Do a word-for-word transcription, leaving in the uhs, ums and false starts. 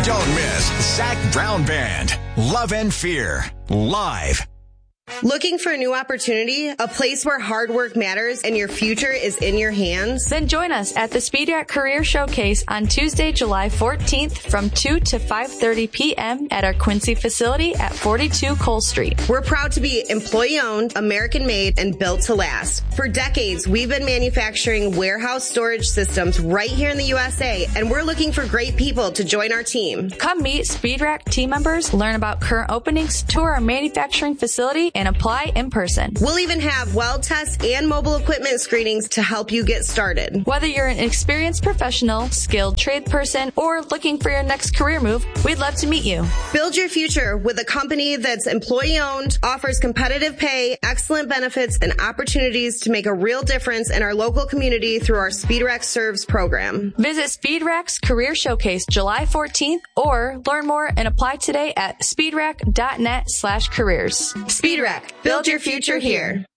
Don't miss Zach Brown Band, Love and Fear, live. Looking for a new opportunity? A place where hard work matters and your future is in your hands? Then join us at the Speed Rack Career Showcase on Tuesday, July fourteenth from two to five thirty p.m. at our Quincy facility at forty-two Cole Street. We're proud to be employee-owned, American-made, and built to last. For decades, we've been manufacturing warehouse storage systems right here in the U S A, and we're looking for great people to join our team. Come meet Speed Rack team members, learn about current openings, tour our manufacturing facility, and apply in person. We'll even have weld tests and mobile equipment screenings to help you get started. Whether you're an experienced professional, skilled trade person, or looking for your next career move, we'd love to meet you. Build your future with a company that's employee-owned, offers competitive pay, excellent benefits, and opportunities to make a real difference in our local community through our Speed Rack Serves program. Visit Speed Rack's Career Showcase July fourteenth or learn more and apply today at speedrack.net slash careers. Speed Rack, build your future here.